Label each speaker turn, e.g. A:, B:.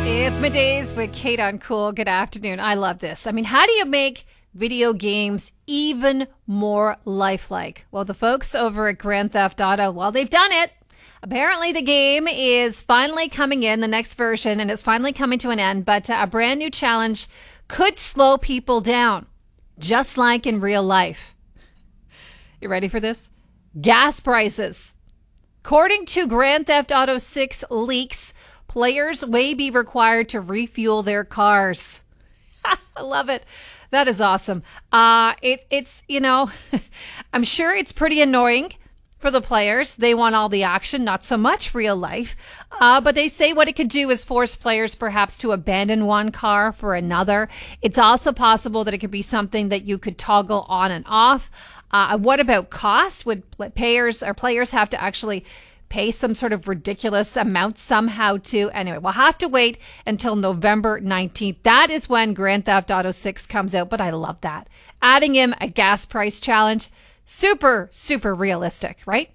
A: It's Middays with Kate on Cool. Good afternoon. I love this. I mean, how do you make video games even more lifelike? Well, the folks over at Grand Theft Auto, well, they've done it. Apparently, the game is finally coming in, the next version, and it's finally coming to an end. But a brand new challenge could slow people down, just like in real life. You ready for this? Gas prices. According to Grand Theft Auto 6 leaks, players may be required to refuel their cars. I love it. That is awesome. It's I'm sure it's pretty annoying for the players. They want all the action, not so much real life. But they say what it could do is force players perhaps to abandon one car for another. It's also possible that it could be something that you could toggle on and off. What about cost? Would players have to actually pay some sort of ridiculous amount somehow too? Anyway, we'll have to wait until November 19th. That is when Grand Theft Auto 6 comes out, but I love that. Adding in a gas price challenge, super, super realistic, right?